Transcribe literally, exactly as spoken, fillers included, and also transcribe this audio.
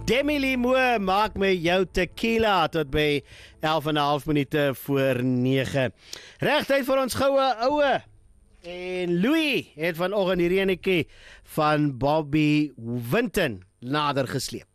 Demi Lee Moore maak met jou tequila tot by elf en 'n half minute voor nege. Regtyd vir ons goue oue. En Louis het vanoggend hierdie enetjie van Bobby Winton nader gesleep.